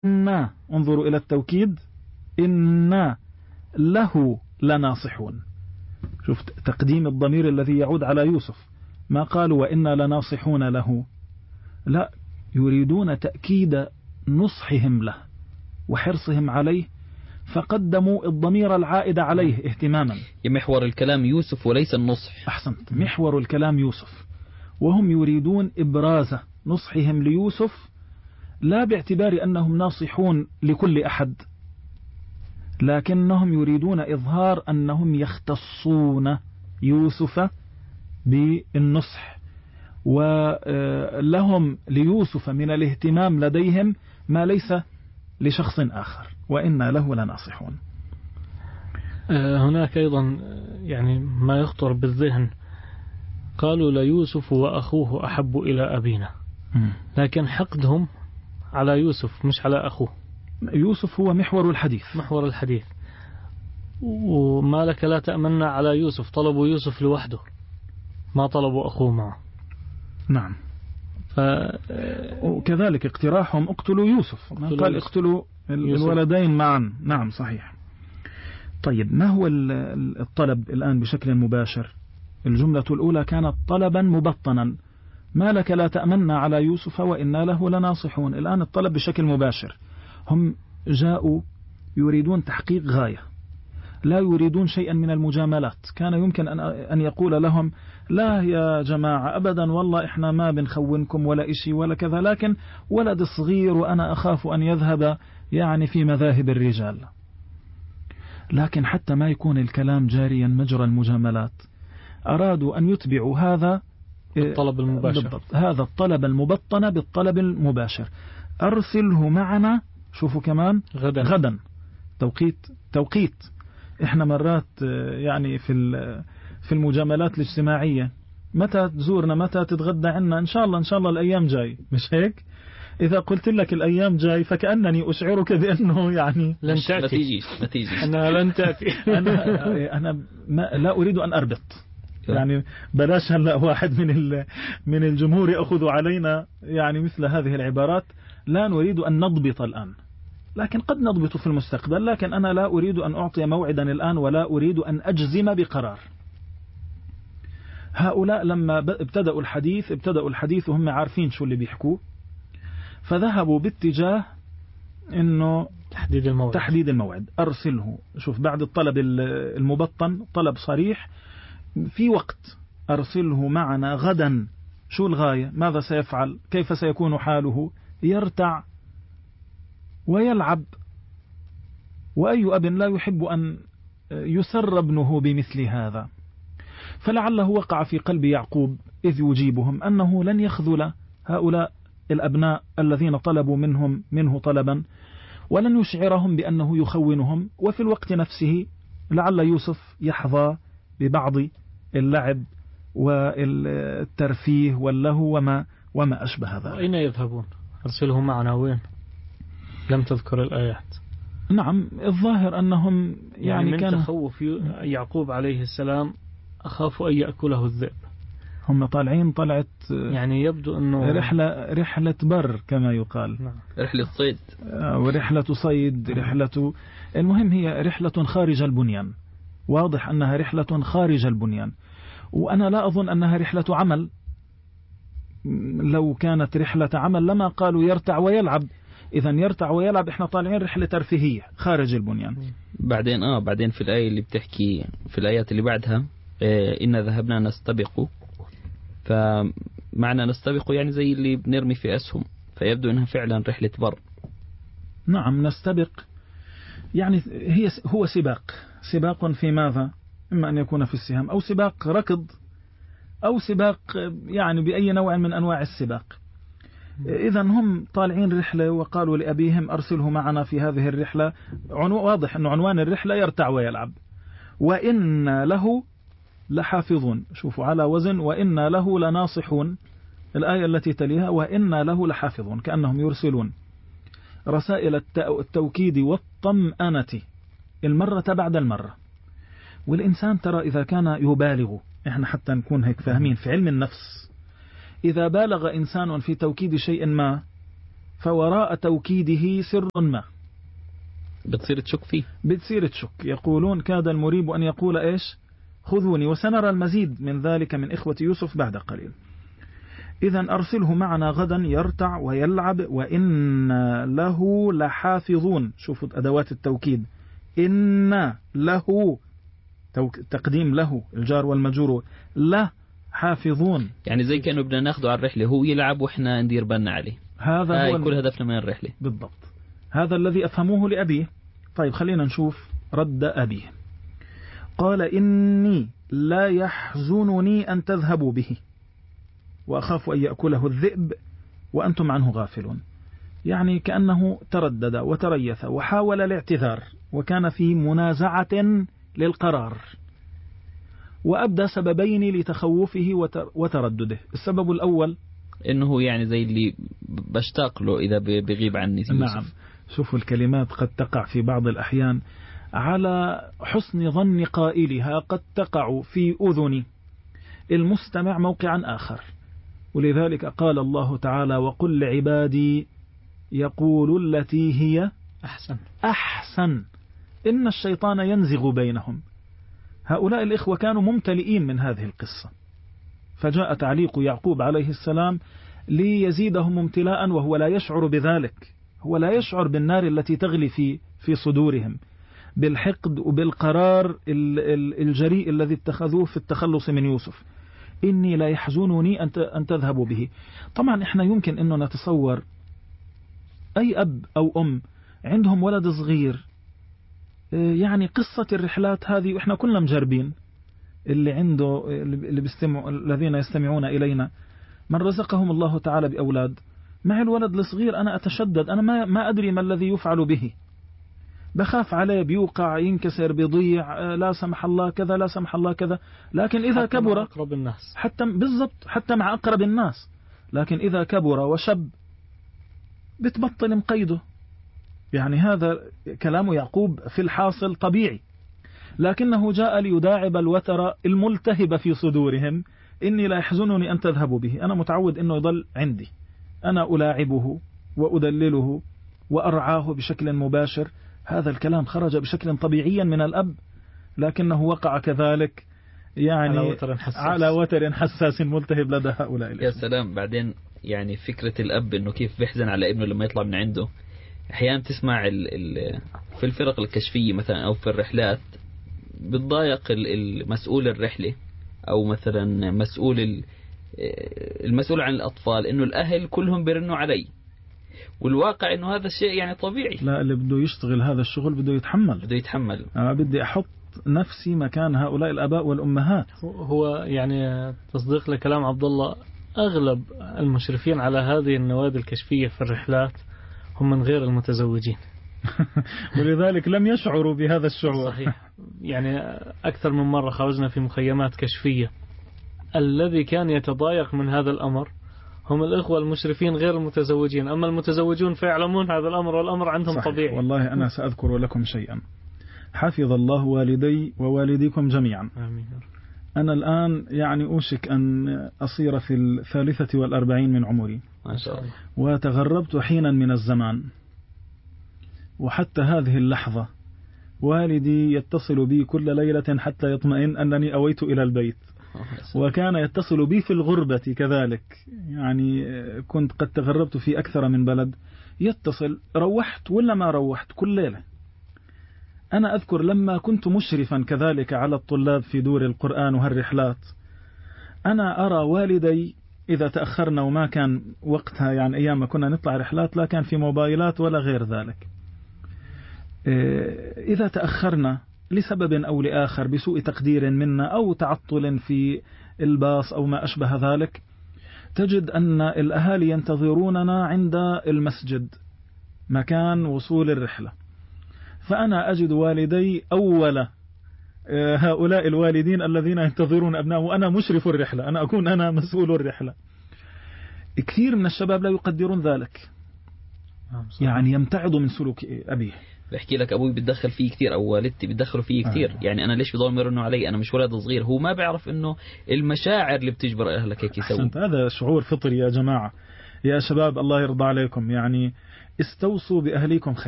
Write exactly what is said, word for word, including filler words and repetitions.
إنا، انظروا إلى التوكيد، إنا له لناصحون. شوف تقديم الضمير الذي يعود على يوسف، ما قالوا وإنا لناصحون له، لا، يريدون تأكيد نصحهم له وحرصهم عليه، فقدموا الضمير العائد عليه اهتماما. محور الكلام يوسف وليس النصح. أحسنت، محور الكلام يوسف، وهم يريدون إبراز نصحهم ليوسف، لا باعتبار أنهم ناصحون لكل أحد، لكنهم يريدون إظهار أنهم يختصون يوسف بالنصح، ولهم ليوسف من الاهتمام لديهم ما ليس لشخص آخر، وإنا له لناصحون. هناك أيضا يعني ما يخطر بالذهن، قالوا ليوسف وأخوه أحب إلى أبينا، لكن حقدهم على يوسف مش على أخوه. يوسف هو محور الحديث، محور الحديث. وما لك لا تأمنا على يوسف، طلبوا يوسف لوحده، ما طلبوا أخوه معه. نعم. ف... وكذلك اقتراحهم اقتلوا يوسف، ما قال اقتلوا يوسف. الولدين معا. نعم صحيح. طيب، ما هو الطلب الآن بشكل مباشر؟ الجملة الأولى كانت طلبا مبطنا، ما لك لا تأمنا على يوسف وإنا له لناصحون. الآن الطلب بشكل مباشر، هم جاءوا يريدون تحقيق غاية، لا يريدون شيئا من المجاملات. كان يمكن أن يقول لهم لا يا جماعة أبدا والله إحنا ما بنخونكم ولا إشي ولا كذا، لكن ولد صغير وأنا أخاف أن يذهب يعني في مذاهب الرجال. لكن حتى ما يكون الكلام جاريا مجرى المجاملات، أرادوا أن يتبعوا هذا الطلب المباشر، بالضبط، هذا الطلب المبطن بالطلب المباشر. أرسله معنا، شوفوا كمان غدا, غدا. توقيت توقيت إحنا مرات يعني في في المجاملات الاجتماعية، متى تزورنا، متى تتغدى عنا، إن شاء الله إن شاء الله الأيام جاي، مش هيك؟ إذا قلت لك الأيام جاي فكأنني أشعرك بأنه يعني لن تأتي، نتيجي نتيجي أنا لن تأتي. أنا أنا ما لا أريد أن أربط، يعني بلاش هلا واحد من من الجمهور يأخذ علينا يعني مثل هذه العبارات. لا نريد أن نضبط الآن، لكن قد نضبط في المستقبل، لكن أنا لا أريد أن أعطي موعدا الآن ولا أريد أن أجزم بقرار. هؤلاء لما ابتدأوا الحديث ابتدأوا الحديث وهم عارفين شو اللي بيحكوه، فذهبوا باتجاه إنه تحديد الموعد. تحديد الموعد. أرسله، شوف بعد الطلب المبطن طلب صريح في وقت، أرسله معنا غدا. شو الغاية؟ ماذا سيفعل؟ كيف سيكون حاله؟ يرتع ويلعب، وأي أب لا يحب أن يسر ابنه بمثل هذا. فلعله وقع في قلب يعقوب إذ يجيبهم أنه لن يخذل هؤلاء الأبناء الذين طلبوا منهم منه طلبا، ولن يشعرهم بأنه يخونهم، وفي الوقت نفسه لعل يوسف يحظى ببعض اللعب والترفيه واللهو وما وما أشبه ذلك. أين يذهبون؟ أرسله معنا وين؟ لم تذكر الآيات. نعم، الظاهر أنهم يعني, يعني من كان تخوف يعقوب عليه السلام أخاف أن يأكله الذئب. هم طالعين طلعت يعني يبدو أنه رحلة رحلة بر كما يقال. نعم. رحلة صيد ورحلة صيد، رحلة، المهم هي رحلة خارج البنيان، واضح أنها رحلة خارج البنيان. وأنا لا أظن أنها رحلة عمل، لو كانت رحلة عمل لما قالوا يرتع ويلعب. إذا يرتع ويلعب، إحنا طالعين رحلة ترفيهية خارج البنيان. بعدين آه بعدين في الآية اللي بتحكي في الآيات اللي بعدها إيه إن ذهبنا نستبق، فمعنى نستبق يعني زي اللي بنرمي في أسهم، فيبدو أنها فعلا رحلة بر. نعم، نستبق يعني هي هو سباق. سباق في ماذا؟ إما أن يكون في السهام، أو سباق ركض، أو سباق يعني بأي نوع من أنواع السباق. إذا هم طالعين رحلة وقالوا لأبيهم أرسله معنا في هذه الرحلة. واضح أنه عنوان الرحلة يرتع ويلعب. وإن له لحافظون، شوفوا على وزن وإن له لناصحون. الآية التي تليها وإن له لحافظون، كأنهم يرسلون رسائل التوكيد والطمأنة المرة بعد المرة. والإنسان ترى إذا كان يبالغ، إحنا حتى نكون هيك فاهمين في علم النفس، إذا بالغ إنسان في توكيد شيء ما فوراء توكيده سر ما. بتصير تشك فيه، بتصير تشك. يقولون كاد المريب أن يقول إيش خذوني، وسنرى المزيد من ذلك من إخوة يوسف بعد قليل. إذا أرسله معنا غدا يرتع ويلعب وإن له لحافظون. شوفوا أدوات التوكيد، إن له تقديم له الجار والمجرور، له حافظون، يعني زي كانوا بدنا ناخده على الرحلة، هو يلعب وإحنا ندير بالنا عليه. هذا هو كل هدفنا من الرحلة بالضبط. هذا الذي أفهموه لأبيه. طيب خلينا نشوف رد أبيه. قال إني لا يحزنني أن تذهبوا به وأخاف أن يأكله الذئب وأنتم عنه غافلون. يعني كأنه تردد وتريث وحاول الاعتذار وكان في منازعة للقرار، وأبدى سببين لتخوفه وتردده. السبب الأول إنه يعني زي اللي بشتاق له إذا بغيب عني يوسف. نعم. شوفوا الكلمات قد تقع في بعض الأحيان على حسن ظن قائلها، قد تقع في أذن المستمع موقعا آخر. ولذلك قال الله تعالى وقل لعبادي يقول التي هي أحسن أحسن إن الشيطان ينزغ بينهم. هؤلاء الإخوة كانوا ممتلئين من هذه القصة، فجاء تعليق يعقوب عليه السلام ليزيدهم امتلاء وهو لا يشعر بذلك. هو لا يشعر بالنار التي تغلي في في صدورهم، بالحقد وبالقرار الجريء الذي اتخذوه في التخلص من يوسف. إني لا يحزنني أن تذهبوا به. طبعا إحنا يمكن أنه نتصور أي أب أو أم عندهم ولد صغير، يعني قصة الرحلات هذه وإحنا كلنا مجربين، اللي عنده اللي بيستمعوا الذين يستمعون إلينا من رزقهم الله تعالى بأولاد، مع الولد الصغير أنا أتشدد، أنا ما ما أدري ما الذي يفعل به، بخاف عليه، بيوقع، ينكسر، بيضيع، لا سمح الله كذا، لا سمح الله كذا. لكن إذا حتى كبر مع أقرب الناس، حتى بالضبط حتى مع أقرب الناس، لكن إذا كبر وشب بتبطل مقيده. يعني هذا كلام يعقوب في الحاصل طبيعي، لكنه جاء ليداعب الوتر الملتهب في صدورهم. إني لا يحزنني أن تذهبوا به، أنا متعود أنه يضل عندي، أنا ألاعبه وأدلله وأرعاه بشكل مباشر. هذا الكلام خرج بشكل طبيعي من الأب، لكنه وقع كذلك يعني على وتر حساس, على وتر حساس ملتهب لدى هؤلاء. يا سلام. بعدين يعني فكرة الأب أنه كيف بيحزن على ابنه لما يطلع من عنده. أحيانا تسمع ال ال في الفرق الكشفية مثلا أو في الرحلات بتضايق المسؤول الرحلة أو مثلا مسؤول المسؤول عن الأطفال إنه الأهل كلهم بيرنوا علي، والواقع إنه هذا الشيء يعني طبيعي. لا، اللي بده يشتغل هذا الشغل بده يتحمل بده يتحمل. أنا بدي أحط نفسي مكان هؤلاء الآباء والأمهات. هو يعني تصديق لكلام عبد الله، أغلب المشرفين على هذه النوادي الكشفية في الرحلات هم من غير المتزوجين ولذلك لم يشعروا بهذا الشعور. صحيح. يعني أكثر من مرة خرجنا في مخيمات كشفية، الذي كان يتضايق من هذا الأمر هم الإخوة المشرفين غير المتزوجين، أما المتزوجون فيعلمون هذا الأمر والأمر عندهم صحيح. طبيعي. والله أنا سأذكر لكم شيئا. حفظ الله والدي ووالديكم جميعا. آمين. أنا الآن يعني أوشك أن أصير في الثالثة والأربعين من عمري، ما شاء الله، وتغربت حينا من الزمان، وحتى هذه اللحظة والدي يتصل بي كل ليلة حتى يطمئن أنني أويت إلى البيت، وكان يتصل بي في الغربة كذلك. يعني كنت قد تغربت في أكثر من بلد، يتصل روحت ولا ما روحت كل ليلة. أنا أذكر لما كنت مشرفا كذلك على الطلاب في دور القرآن وهالرحلات، أنا أرى والدي إذا تأخرنا، وما كان وقتها يعني أيام ما كنا نطلع رحلات لا كان في موبايلات ولا غير ذلك، إذا تأخرنا لسبب أو لآخر بسوء تقدير منا أو تعطل في الباص أو ما أشبه ذلك، تجد أن الأهالي ينتظروننا عند المسجد مكان وصول الرحلة، فأنا أجد والدي أول هؤلاء الوالدين الذين ينتظرون أبنائهم، وأنا مشرف الرحلة، أنا أكون أنا مسؤول الرحلة. كثير من الشباب لا يقدرون ذلك، يعني يمتعض من سلوك أبيه. بحكي لك أبوي بتدخل فيه كتير أو والدتي بتدخلوا فيه كتير. آه. يعني أنا ليش بضل يرنوا علي؟ أنا مش ولد صغير. هو ما بيعرف إنه المشاعر اللي بتجبر أهلك هيك يسوي. هذا شعور فطري يا جماعة. يا شباب الله يرضى عليكم، يعني استوصوا بأهليكم خير.